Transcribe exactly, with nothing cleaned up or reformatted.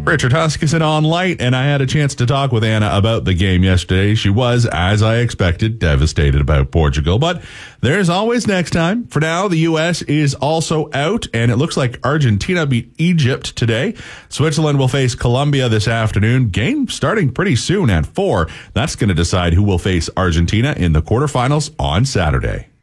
Richard Huskisson on light, and I had a chance to talk with Anna about the game yesterday. She was, as I expected, devastated about Portugal, but there's always next time. For now, the U S is also out, and it looks like Argentina beat Egypt today. Switzerland will face Colombia this afternoon. Game starting pretty soon at four. That's going to decide who will face Argentina in the quarterfinals on Saturday.